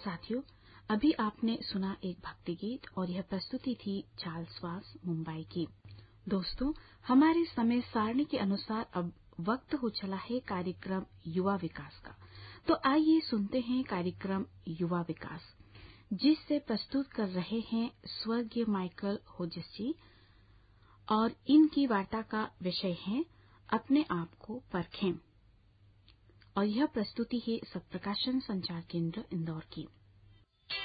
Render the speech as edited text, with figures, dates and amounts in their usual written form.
साथियों, अभी आपने सुना एक भक्ति गीत और यह प्रस्तुति थी चार्ल्स वास मुंबई की। दोस्तों, हमारे समय सारणी के अनुसार अब वक्त हो चला है कार्यक्रम युवा विकास का। तो आइए सुनते हैं कार्यक्रम युवा विकास, जिससे प्रस्तुत कर रहे हैं स्वर्गीय माइकल होजिस जी, और इनकी वार्ता का विषय है अपने आप को परखें। और यह प्रस्तुति है सत्प्रकाशन संचार केंद्र इंदौर की।